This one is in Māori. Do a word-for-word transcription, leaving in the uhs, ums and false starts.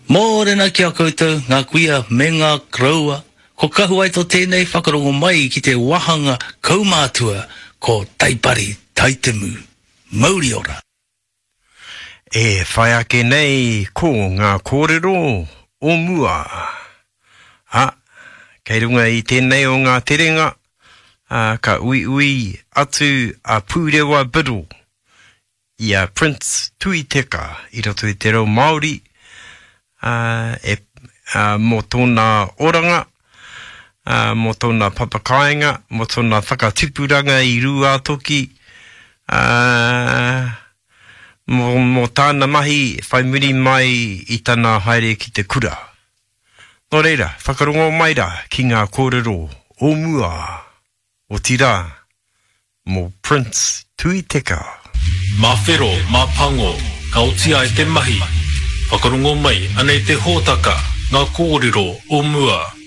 Mōre na kia koutou, ngā kuia me ngā kraua, ko kahua to tēnei whakarongo mai ki te wahanga kaumātua ko Taipari Taitemu, Mauri ora. E whai ake nei ko ngā kōrero o mua. Ha, kei runga i tēnei o ngā terenga, uh, ka ui ui atu a Pūrewa Biru, i a Prince Tuiteka, i roto i te reo Māori, uh, e, uh, mō tōna oranga, uh, mō tōna papakainga, mō tōna whakatipuranga i rua toki, uh, mō, mō tāna mahi whai muri mai i tāna haere ki te kura. Nō reira, whakarongo mai ra ki ngā kōrero o mua, o tira, mō Prince Tuiteka. Mā whero, mā pango, ka otia e te mahi, whakarongo mai anei te hōtaka, ngā kōrero o mua.